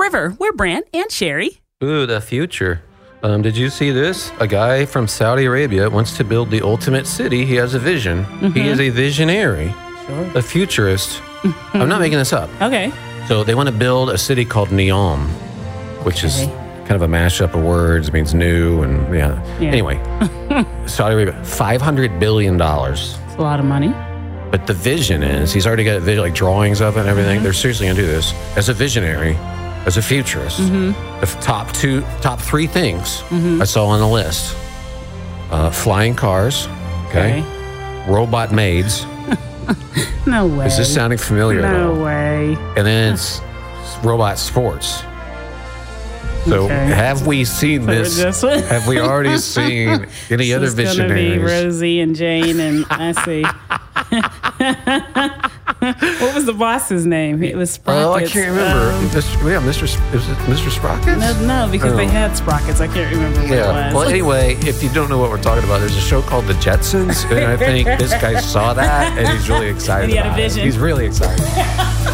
River. We're Brant and Sherry. Ooh, the future. Did you see this? A guy from Saudi Arabia wants to build the ultimate city. He has a vision. He is a visionary, a futurist. I'm not making this up. Okay. So they want to build a city called Neom, which is kind of a mashup of words. It means new and yeah. Anyway, Saudi Arabia, $500 billion. It's a lot of money. But the vision is, he's already got like drawings of it and everything. They're seriously going to do this as a visionary. As a futurist, the top three things I saw on the list: flying cars, robot maids. No way. Is this sounding familiar? No way. And then it's robot sports. So have we seen this? Have we already seen any other visionaries? It's going to be Rosie and Jane and I see. What was the boss's name? It was Sprockets. Oh, I can't remember. Mr. Sprockets? No, because they had Sprockets. I can't remember what it was. Well, anyway, if you don't know what we're talking about, there's a show called The Jetsons, and I think this guy saw that, and he's really excited And he had a about vision. it. He's really excited.